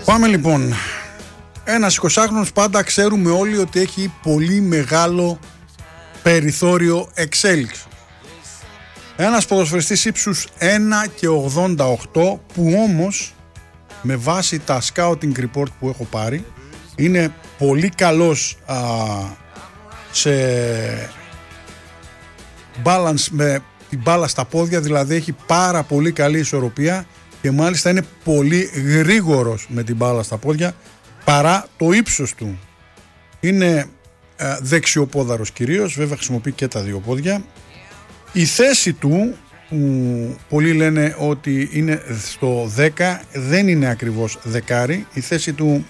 Πάμε λοιπόν. Ένας 20χρονος πάντα ξέρουμε όλοι ότι έχει πολύ μεγάλο περιθώριο εξέλιξης. Ένας ποδοσφαιριστής ύψους 1,88 που όμως με βάση τα scouting report που έχω πάρει είναι πολύ καλός σε balance με την μπάλα στα πόδια, δηλαδή έχει πάρα πολύ καλή ισορροπία και μάλιστα είναι πολύ γρήγορος με την μπάλα στα πόδια παρά το ύψος του. Είναι δεξιοπόδαρος κυρίως, βέβαια χρησιμοποιεί και τα δύο πόδια. Η θέση του, που πολλοί λένε ότι είναι στο 10, δεν είναι ακριβώς δεκάρι. Η θέση του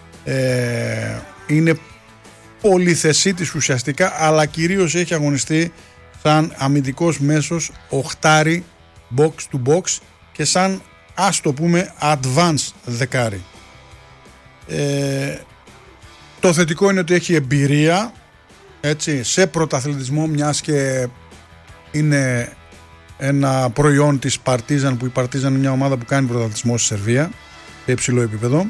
είναι πολυθεσίτης ουσιαστικά, αλλά κυρίως έχει αγωνιστεί σαν αμυντικός μέσος, οχτάρι, box to box και σαν, ας το πούμε, advanced δεκάρι. Το θετικό είναι ότι έχει εμπειρία, έτσι, σε πρωταθλητισμό, μιας και είναι ένα προϊόν της Παρτίζαν, που η Παρτίζαν είναι μια ομάδα που κάνει πρωταθλητισμό στη Σερβία σε υψηλό επίπεδο.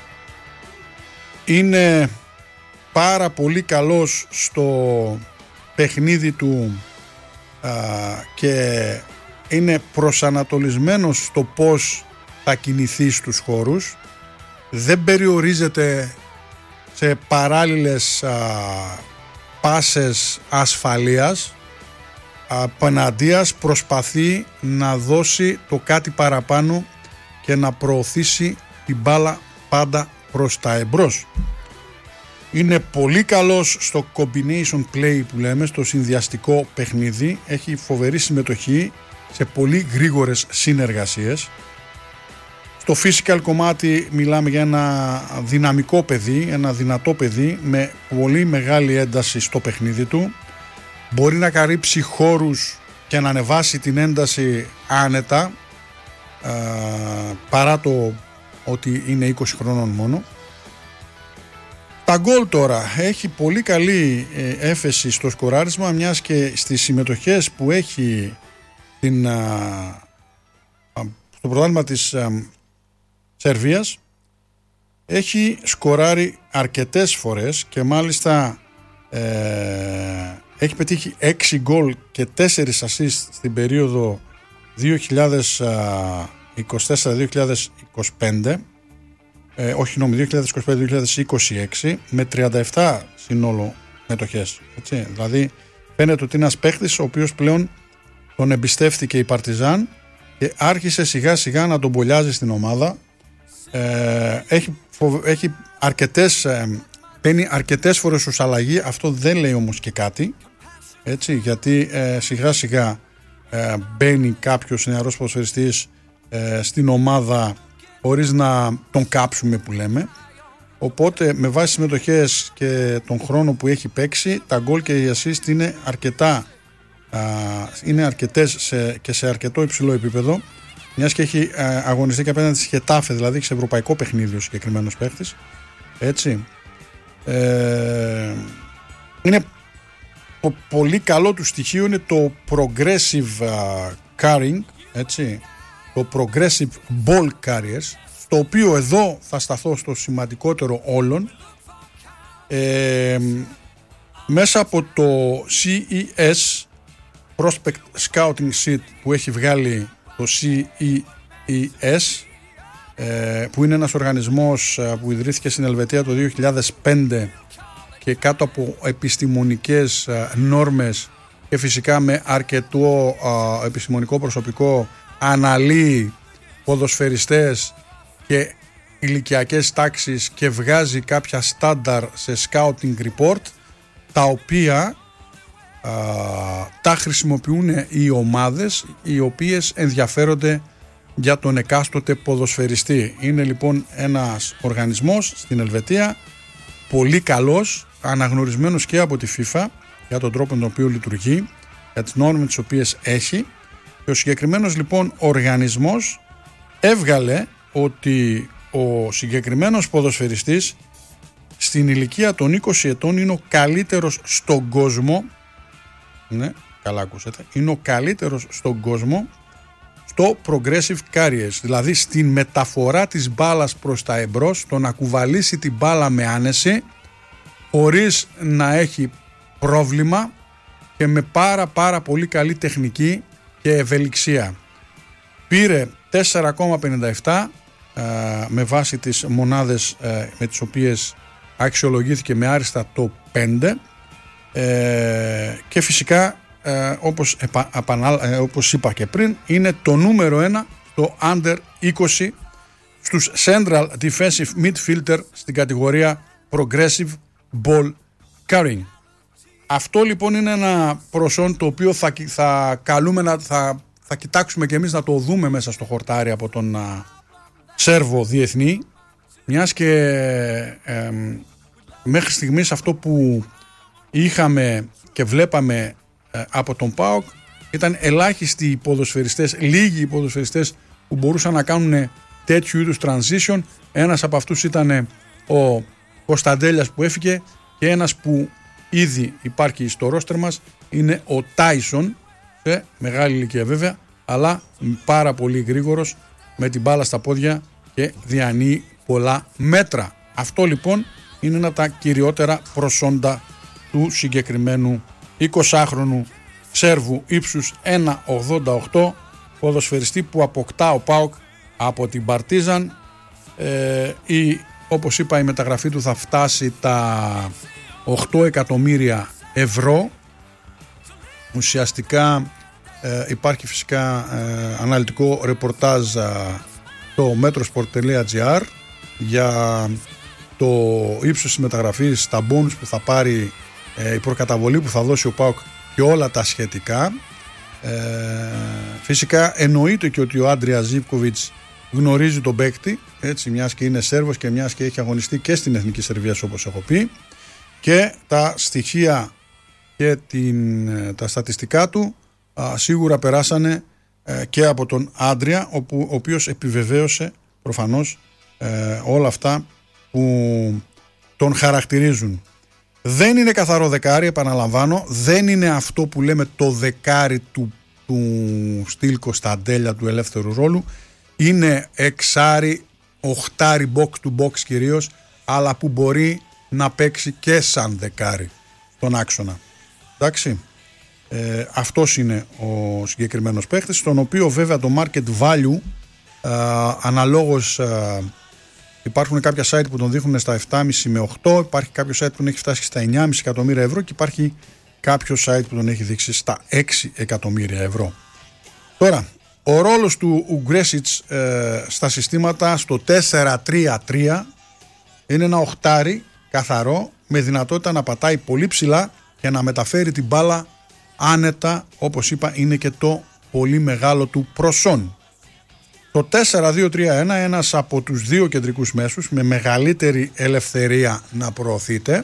Είναι πάρα πολύ καλός στο παιχνίδι του και είναι προσανατολισμένος στο πώς θα κινηθεί στους χώρους. Δεν περιορίζεται σε παράλληλες πάσες ασφαλείας. Απέναντίας προσπαθεί να δώσει το κάτι παραπάνω και να προωθήσει την μπάλα πάντα προς τα εμπρός. Είναι πολύ καλός στο combination play που λέμε, στο συνδυαστικό παιχνίδι. Έχει φοβερή συμμετοχή σε πολύ γρήγορες συνεργασίες. Στο physical κομμάτι μιλάμε για ένα δυναμικό παιδί, ένα δυνατό παιδί με πολύ μεγάλη ένταση στο παιχνίδι του. Μπορεί να καλύψει χώρους και να ανεβάσει την ένταση άνετα, παρά το ότι είναι 20 χρονών μόνο. Τα γκολ τώρα, έχει πολύ καλή έφεση στο σκοράρισμα, μιας και στις συμμετοχές που έχει στο πρωτάθλημα της Σερβίας έχει σκοράρει αρκετές φορές και μάλιστα έχει πετύχει 6 γκολ και 4 assist στην περίοδο 2024-2025, 2025-2026, με 37 συνόλο μετοχές. Έτσι. Δηλαδή φαίνεται ότι είναι ένας παίχτης ο οποίος πλέον τον εμπιστεύτηκε η Παρτιζάν και άρχισε σιγά σιγά να τον μπολιάζει στην ομάδα. Έχει παίρνει αρκετές φορές ως αλλαγή. Αυτό δεν λέει όμως και κάτι, έτσι, γιατί σιγά σιγά μπαίνει κάποιος νεαρός ποδοσφαιριστής στην ομάδα χωρίς να τον κάψουμε που λέμε. Οπότε με βάση συμμετοχές και τον χρόνο που έχει παίξει, τα γκολ και οι assist είναι αρκετές και σε αρκετό υψηλό επίπεδο, μιας και έχει αγωνιστεί και απέναντι στη Χετάφε, δηλαδή σε ευρωπαϊκό παιχνίδι ο συγκεκριμένος παίχτης, έτσι. Είναι πολύ καλό του στοιχείο είναι το progressive carrying, έτσι, το progressive ball carriers, στο οποίο εδώ θα σταθώ στο σημαντικότερο όλων. Μέσα από το CES Prospect Scouting Sheet που έχει βγάλει το CES, που είναι ένας οργανισμός που ιδρύθηκε στην Ελβετία το 2005 και κάτω από επιστημονικές νόρμες και φυσικά με αρκετό επιστημονικό προσωπικό αναλύει ποδοσφαιριστές και ηλικιακές τάξεις και βγάζει κάποια στάνταρ σε scouting report, τα οποία τα χρησιμοποιούν οι ομάδες οι οποίες ενδιαφέρονται για τον εκάστοτε ποδοσφαιριστή. Είναι λοιπόν ένας οργανισμός στην Ελβετία πολύ καλός, αναγνωρισμένος και από τη FIFA για τον τρόπο με τον οποίο λειτουργεί, για τις νόρμες τις οποίες έχει, και ο συγκεκριμένος λοιπόν οργανισμός έβγαλε ότι ο συγκεκριμένος ποδοσφαιριστής στην ηλικία των 20 ετών είναι ο καλύτερος στον κόσμο, ναι, καλά ακούσατε, είναι ο καλύτερος στον κόσμο στο progressive carriers, δηλαδή στην μεταφορά της μπάλας προς τα εμπρός, το να κουβαλήσει την μπάλα με άνεση χωρίς να έχει πρόβλημα και με πάρα πολύ καλή τεχνική και ευελιξία. Πήρε 4,57 με βάση τις μονάδες με τις οποίες αξιολογήθηκε με άριστα το 5 και φυσικά όπως είπα και πριν, είναι το νούμερο 1 στο under 20 στους Central Defensive Midfielder στην κατηγορία Progressive Ball Carrying. Αυτό λοιπόν είναι ένα προσόν το οποίο θα κοιτάξουμε και εμείς να το δούμε μέσα στο χορτάρι από τον Σέρβο διεθνή, μιας και μέχρι στιγμής αυτό που είχαμε και βλέπαμε από τον ΠΑΟΚ ήταν ελάχιστοι οι ποδοσφαιριστές, λίγοι οι ποδοσφαιριστές που μπορούσαν να κάνουν τέτοιου είδους transition. Ένας από αυτούς ήταν ο Κωνσταντέλιας που έφυγε και ένας που ήδη υπάρχει στο ρόστερ μας είναι ο Τάισον, σε μεγάλη ηλικία βέβαια, αλλά πάρα πολύ γρήγορος με την μπάλα στα πόδια και διανύει πολλά μέτρα. Αυτό λοιπόν είναι ένα από τα κυριότερα προσόντα του συγκεκριμένου 20χρονου Σέρβου ύψους 1,88, ποδοσφαιριστή που αποκτά ο ΠΑΟΚ από την Παρτίζαν. Όπως είπα, η μεταγραφή του θα φτάσει τα 8 εκατομμύρια ευρώ. Ουσιαστικά υπάρχει φυσικά αναλυτικό ρεπορτάζ στο metrosport.gr για το ύψος της μεταγραφής, τα bonus που θα πάρει, η προκαταβολή που θα δώσει ο ΠΑΟΚ και όλα τα σχετικά. Φυσικά εννοείται και ότι ο Άντρια Ζίβκοβιτς γνωρίζει τον παίκτη, έτσι, μιας και είναι Σέρβος και μιας και έχει αγωνιστεί και στην Εθνική Σερβίας όπως έχω πει, και τα στοιχεία και τα στατιστικά του σίγουρα περάσανε και από τον Άντρια, ο οποίος επιβεβαίωσε προφανώς όλα αυτά που τον χαρακτηρίζουν. Δεν είναι καθαρό δεκάρι, επαναλαμβάνω, δεν είναι αυτό που λέμε το δεκάρι του στυλ Κωνσταντέλια, του ελεύθερου ρόλου. Είναι εξάρι, οχτάρι box to box κυρίως, αλλά που μπορεί να παίξει και σαν δεκάρι στον άξονα. Εντάξει, αυτός είναι ο συγκεκριμένος παίχτης, στον οποίο βέβαια το market value αναλόγως υπάρχουν κάποια site που τον δείχνουν στα 7,5 με 8, υπάρχει κάποιο site που τον έχει φτάσει στα 9,5 εκατομμύρια ευρώ και υπάρχει κάποιο site που τον έχει δείξει στα 6 εκατομμύρια ευρώ. Τώρα, ο ρόλος του Ουγκρέσιτς στα συστήματα στο 4-3-3 είναι ένα οχτάρι καθαρό, με δυνατότητα να πατάει πολύ ψηλά και να μεταφέρει την μπάλα άνετα, όπως είπα είναι και το πολύ μεγάλο του προσόν. Το 4-2-3-1, ένας από τους δύο κεντρικούς μέσους με μεγαλύτερη ελευθερία να προωθείται.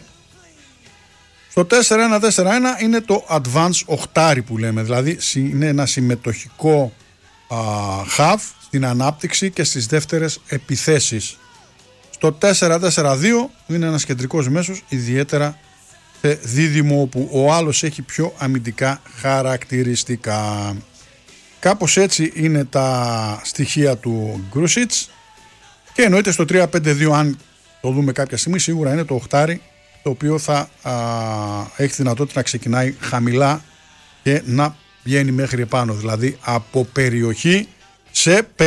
Στο 4-1-4-1 είναι το advance οχτάρι που λέμε, δηλαδή είναι ένα συμμετοχικό half στην ανάπτυξη και στις δεύτερες επιθέσεις. Στο 4-4-2 είναι ένας κεντρικός μέσος, ιδιαίτερα σε δίδυμο όπου ο άλλος έχει πιο αμυντικά χαρακτηριστικά. Κάπως έτσι είναι τα στοιχεία του Γκρούσιτς και εννοείται στο 3-5-2, αν το δούμε κάποια στιγμή, σίγουρα είναι το οχτάρι το οποίο θα έχει δυνατότητα να ξεκινάει χαμηλά και να βγαίνει μέχρι επάνω, δηλαδή από περιοχή σε